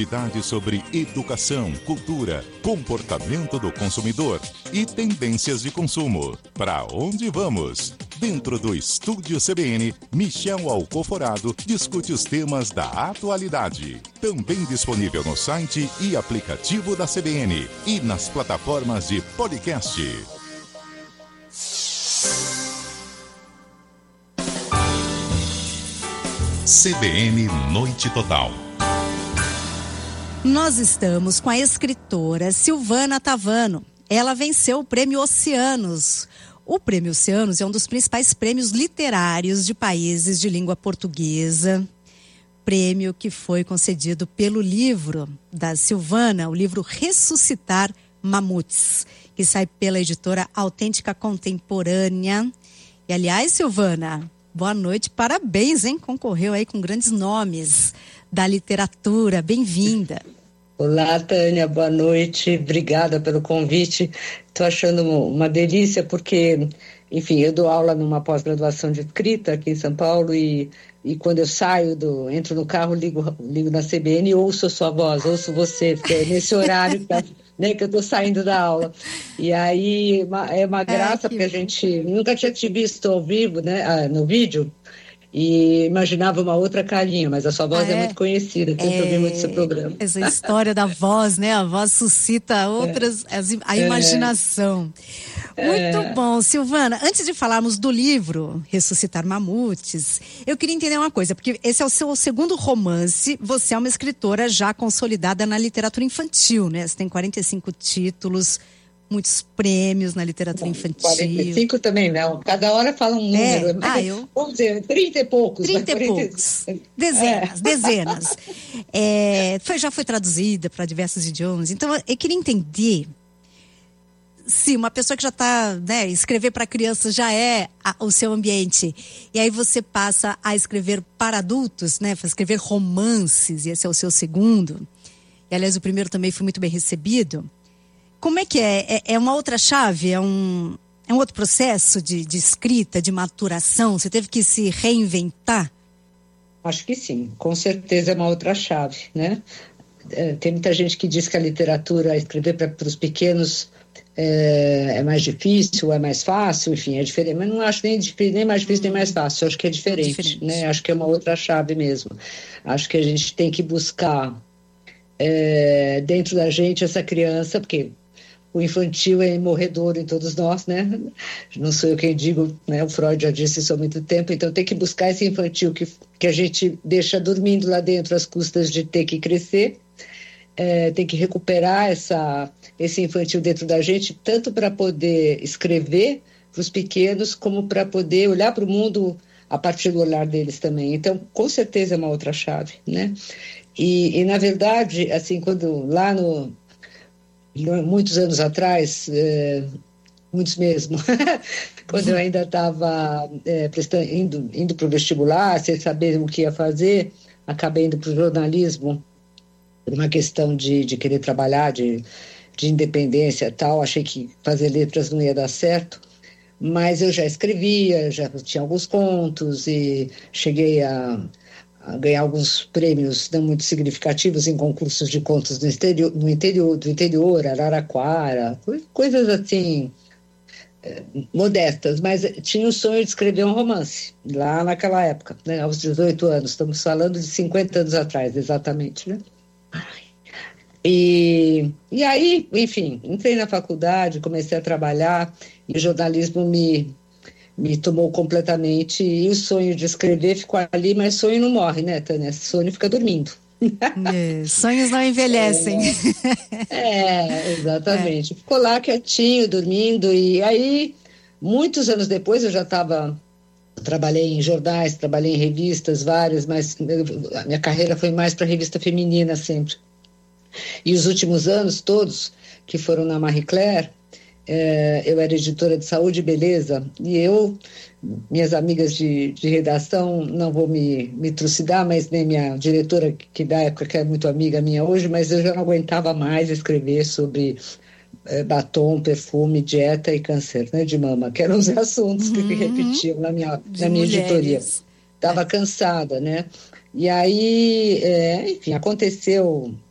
Novidades sobre educação, cultura, comportamento do consumidor e tendências de consumo. Para onde vamos? Dentro do Estúdio CBN, Michel Alcoforado discute os temas da atualidade. Também disponível no site e aplicativo da CBN e nas plataformas de podcast. CBN Noite Total. Nós estamos com a escritora Silvana Tavano. Ela venceu o Prêmio Oceanos. O Prêmio Oceanos é um dos principais prêmios literários de países de língua portuguesa. Prêmio que foi concedido pelo livro da Silvana, o livro Ressuscitar Mamutes, que sai pela editora Autêntica Contemporânea. E, aliás, Silvana, boa noite, parabéns, hein? Concorreu aí com grandes nomes da literatura, bem-vinda. Olá, Tânia, boa noite, obrigada pelo convite. Estou achando uma delícia porque, enfim, eu dou aula numa pós-graduação de escrita aqui em São Paulo e quando eu saio, entro no carro, ligo na CBN e ouço a sua voz, ouço você, porque é nesse horário né, que eu estou saindo da aula. E aí é uma graça, porque a gente nunca tinha te visto ao vivo, né, no vídeo, e imaginava uma outra carinha, mas a sua voz é muito conhecida, sempre ouvi muito seu programa. Essa história da voz, né? A voz suscita outras, a imaginação. Muito bom, Silvana. Antes de falarmos do livro Ressuscitar Mamutes, eu queria entender uma coisa, porque esse é o seu segundo romance, você é uma escritora já consolidada na literatura infantil, né? Você tem 45 títulos, muitos prêmios na literatura infantil. 45 também não, cada hora fala um número. Vamos dizer, 30 e poucos. 30 e poucos. Dezenas. Já foi traduzida para diversos idiomas. Então, eu queria entender se uma pessoa que já está, né, escrever para crianças já é o seu ambiente, e aí você passa a escrever para adultos, né, para escrever romances, e esse é o seu segundo. E, aliás, o primeiro também foi muito bem recebido. Como é que é? É uma outra chave? É um outro processo de escrita, de maturação? Você teve que se reinventar? Acho que sim, com certeza é uma outra chave, né? Tem muita gente que diz que a literatura, escrever para os pequenos é mais difícil, é mais fácil, enfim, é diferente. Mas não acho nem mais difícil nem mais fácil, acho que é diferente. Né? Acho que é uma outra chave mesmo. Acho que a gente tem que buscar dentro da gente essa criança, porque o infantil é morredor em todos nós, né? Não sou eu quem digo, né? O Freud já disse isso há muito tempo, então tem que buscar esse infantil que a gente deixa dormindo lá dentro às custas de ter que crescer, tem que recuperar esse infantil dentro da gente, tanto para poder escrever para os pequenos, como para poder olhar para o mundo a partir do olhar deles também. Então, com certeza é uma outra chave, né? E na verdade, assim, quando lá muitos anos atrás, muitos mesmo, quando eu ainda estava indo para o vestibular, sem saber o que ia fazer, acabei indo para o jornalismo, por uma questão de querer trabalhar, de independência e tal. Achei que fazer letras não ia dar certo, mas eu já escrevia, já tinha alguns contos e cheguei a ganhar alguns prêmios não muito significativos em concursos de contos do interior, Araraquara, coisas assim, modestas, mas tinha o sonho de escrever um romance, lá naquela época, né, aos 18 anos, estamos falando de 50 anos atrás, exatamente, né? E aí, enfim, entrei na faculdade, comecei a trabalhar, e o jornalismo me tomou completamente, e o sonho de escrever ficou ali, mas sonho não morre, né, Tânia? Sonho fica dormindo. Sonhos não envelhecem. Exatamente. Ficou lá quietinho, dormindo, e aí, muitos anos depois, eu já trabalhei em jornais, trabalhei em revistas várias, mas a minha carreira foi mais para revista feminina sempre. E os últimos anos todos, que foram na Marie Claire, eu era editora de saúde e beleza, e minhas amigas de redação, não vou me trucidar, mas nem minha diretora, que da época que é muito amiga minha hoje, mas eu já não aguentava mais escrever sobre batom, perfume, dieta e câncer, né, de mama, que eram os assuntos que repetiam na minha editoria. Estava cansada, né? E aí, enfim, aconteceu